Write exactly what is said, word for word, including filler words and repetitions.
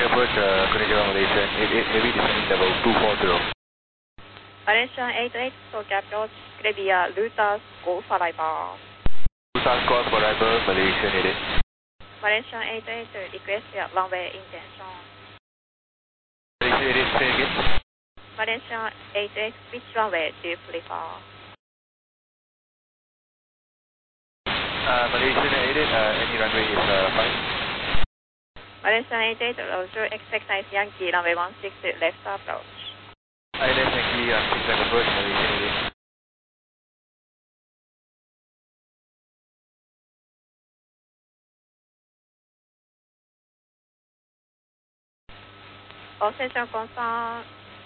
approach, uh, Konnichiwa Malaysian, heavy descending level two four zero. Malaysian eight eight, Tokyo approach, clear, Lutas, go for arrival. Lutas, go for arrival, Malaysian eight eight. Malaysian eight eight, request runway intention. Malaysian eight eight, say again. Malaysian eight eight, which runway do you prefer? Uh, Malaysian eight eight, uh, any runway is uh, fine. Malaysian eight eight, Roger, expect nice Yankee, runway one six, left approach. I L S Yankee, uh, six left approach, Malaysian eight eight. All station confirm.